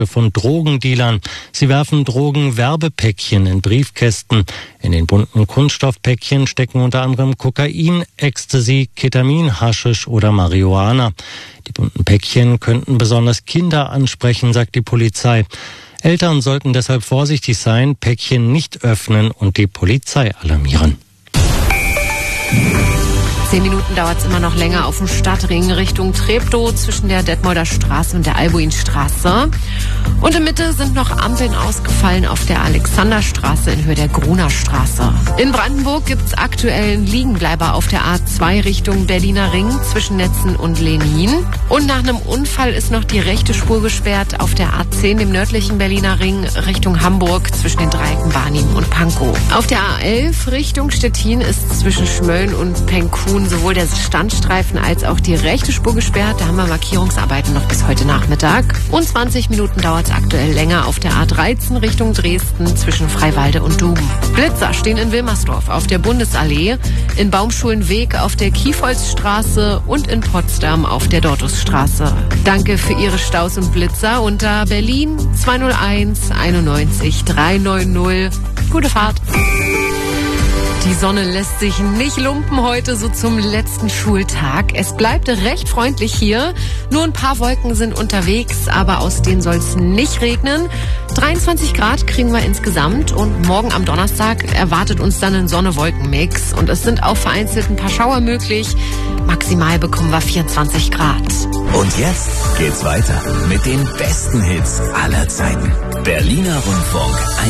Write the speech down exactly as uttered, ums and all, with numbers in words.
von Drogendealern. Sie werfen Drogenwerbepäckchen in Briefkästen. In den bunten Kunststoffpäckchen stecken unter anderem Kokain, Ecstasy, Ketamin, Haschisch oder Marihuana. Die bunten Päckchen könnten besonders Kinder ansprechen, sagt die Polizei. Eltern sollten deshalb vorsichtig sein, Päckchen nicht öffnen und die Polizei alarmieren. Zehn Minuten dauert es immer noch länger auf dem Stadtring Richtung Treptow zwischen der Detmolder Straße und der Albuinstraße. Und in Mitte sind noch Ampeln ausgefallen auf der Alexanderstraße in Höhe der Gruner Straße. In Brandenburg gibt es aktuell einen Liegenbleiber auf der A zwei Richtung Berliner Ring zwischen Netzen und Lenin. Und nach einem Unfall ist noch die rechte Spur gesperrt auf der A zehn im nördlichen Berliner Ring Richtung Hamburg zwischen den Dreiecken Barnim und Pankow. Auf der A elf Richtung Stettin ist zwischen Schmölln und Penkun sowohl der Standstreifen als auch die rechte Spur gesperrt. Da haben wir Markierungsarbeiten noch bis heute Nachmittag. Und zwanzig Minuten dauert es aktuell länger auf der A dreizehn Richtung Dresden zwischen Freiwalde und Duben. Blitzer stehen in Wilmersdorf auf der Bundesallee, in Baumschulenweg auf der Kiefholzstraße und in Potsdam auf der Dortusstraße. Danke für Ihre Staus und Blitzer unter Berlin zwei null eins einundneunzig dreihundertneunzig. Gute Fahrt. Die Sonne lässt sich nicht lumpen heute so zum letzten Schultag. Es bleibt recht freundlich hier. Nur ein paar Wolken sind unterwegs, aber aus denen soll es nicht regnen. dreiundzwanzig Grad kriegen wir insgesamt und morgen am Donnerstag erwartet uns dann ein Sonne-Wolken-Mix. Und es sind auch vereinzelt ein paar Schauer möglich. Maximal bekommen wir vierundzwanzig Grad. Und jetzt geht's weiter mit den besten Hits aller Zeiten. Berliner Rundfunk.